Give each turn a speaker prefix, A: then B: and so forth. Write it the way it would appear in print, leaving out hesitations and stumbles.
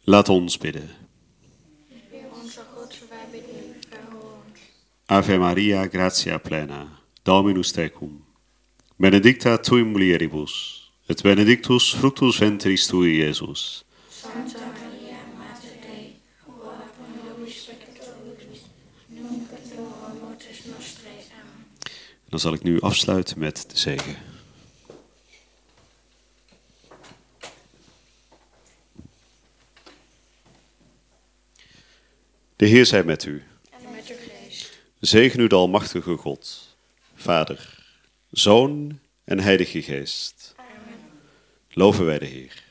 A: Laat ons bidden.
B: Onze God, wij bidden u, verhoor ons.
A: Ave Maria, gratia plena, Dominus tecum. Benedicta tui mulieribus, et benedictus fructus ventris tui, Iesus.
B: Santa Maria, Mater Dei, ora pro nobis peccatoribus, nunc et in hora mortis nostrae. Amen.
A: Dan zal ik nu afsluiten met de zegen. De Heer zij met u.
B: En met uw geest.
A: Zegen u de almachtige God, Vader, Zoon en Heilige Geest.
B: Amen.
A: Loven wij de Heer.